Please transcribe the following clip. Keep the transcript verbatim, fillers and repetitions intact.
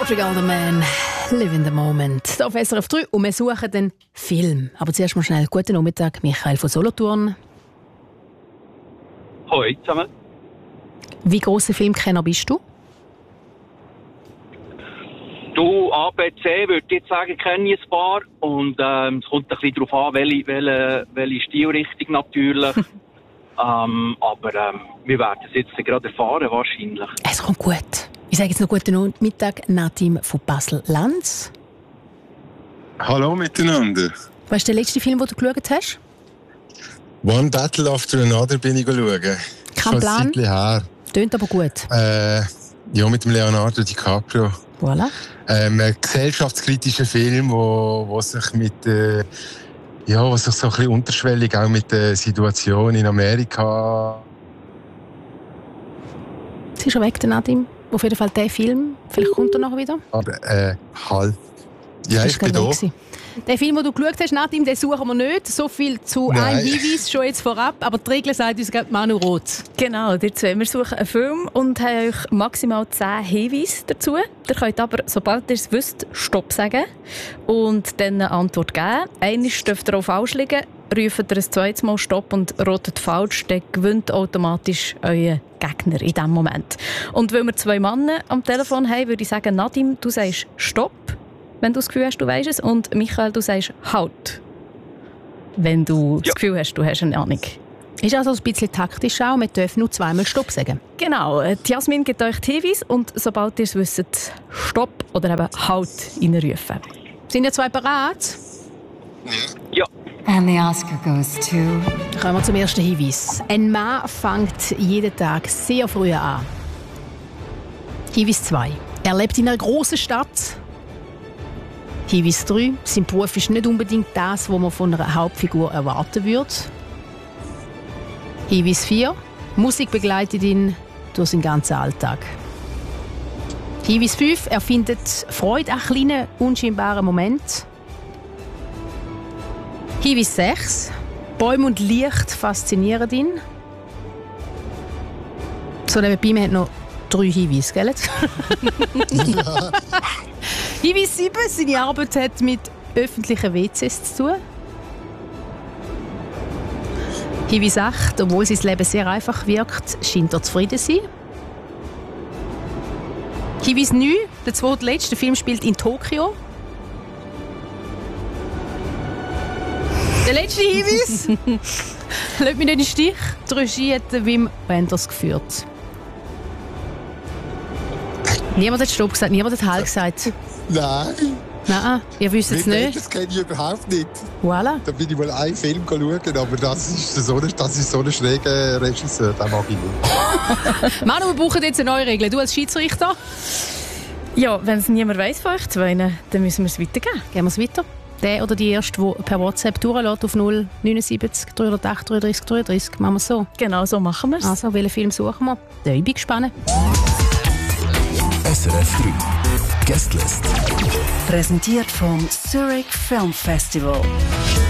Patrick Alderman, Live in the Moment. Hier auf S R F drei und wir suchen den Film. Aber zuerst mal schnell guten Nachmittag, Michael von Solothurn. Hallo zusammen. Wie grosser Filmkenner bist du? Du, A B C würde ich jetzt sagen, kenne ich ein paar. Und ähm, es kommt ein bisschen darauf an, welche, welche, welche Stilrichtung natürlich. ähm, aber ähm, wir werden es jetzt gerade erfahren, wahrscheinlich. Es kommt gut. Ich sage jetzt noch guten Mittag, Nadim von Basel-Lanz. Hallo miteinander. Was ist der letzte Film, den du geschaut hast? One Battle After Another bin ich schauen. Kein Plan? Ein bisschen her. Tönt aber gut. Äh, ja, mit dem Leonardo DiCaprio. Voilà. Ähm, ein gesellschaftskritischer Film, wo, wo sich mit äh, ja, wo sich so ein bisschen unterschwellig auch mit der Situation in Amerika. Sie ist schon weg, der Nadim. Auf jeden Fall der Film. Vielleicht kommt er nachher wieder. Aber äh, halt. Ja, ich bin da. Den Film, den du geschaut hast, Nadim, den suchen wir nicht. So viel zu Nein. einem Hinweis schon jetzt vorab. Aber die Regel sagt uns gerade Manu Roth. Genau, ihr zwei. Wir suchen einen Film und haben euch maximal zehn Hinweise dazu. Ihr könnt aber, sobald ihr es wisst, Stopp sagen und dann eine Antwort geben. Einmal dürft ihr auch falsch liegen, ruft ihr ein zweites Mal Stopp und rotet falsch, dann gewinnt automatisch euer Gegner in diesem Moment. Und weil wir zwei Männer am Telefon haben, würde ich sagen, Nadim, du sagst Stopp, wenn du das Gefühl hast, du weisst es, und Michael, du sagst Halt, wenn du ja. das Gefühl hast, du hast eine Ahnung. Ist also ein bisschen taktisch auch, wir dürfen nur zweimal Stopp sagen. Genau, die Jasmin gibt euch die Hinweise und sobald ihr es wisst, Stopp oder eben Halt reinrufen. Sind ihr zwei bereit? Ja. And the Oscar goes to... Kommen wir zum ersten Hinweis. Ein Mann fängt jeden Tag sehr früh an. Hinweis zwei. Er lebt in einer grossen Stadt. Hinweis drei. Sein Beruf ist nicht unbedingt das, was man von einer Hauptfigur erwarten würde. Hinweis vier. Musik begleitet ihn durch seinen ganzen Alltag. Hinweis fünf. Er findet Freude an kleinen, unscheinbaren Momenten. Hinweis sechs. Bäume und Licht faszinieren ihn. So, nebenbei, wir haben noch drei Hinweise, gell? Ja. Hinweis sieben. Seine Arbeit hat mit öffentlichen W Cs zu tun. Hinweis acht. Obwohl sein Leben sehr einfach wirkt, scheint er zufrieden zu sein. Hinweis neun. Der zweitletzte Film spielt in Tokio. Der letzte Hinweis. Lasst mich nicht in den Stich. Die Regie hat Wim Wenders geführt. Niemand hat Stopp gesagt, niemand hat Halt gesagt. Nein. Nein, ihr wisst es nicht. Das kenne ich überhaupt nicht. Voilà. Da bin ich mal einen Film schauen, aber das ist so ein, das ist so ein schräger Regisseur, den mag ich nicht. Manu, wir brauchen jetzt eine neue Regel. Du als Schiedsrichter? Ja, wenn es niemand weiss von euch zwei, dann müssen wir es weitergeben. Gehen wir es weiter. Der oder die erste, die per WhatsApp durchlässt auf null neun sieben drei null acht drei drei drei drei. Machen wir es so. Genau, so machen wir es. Also, welchen Film suchen wir? Da bin ich gespannt. S R F drei Guestlist. Präsentiert vom Zurich Film Festival.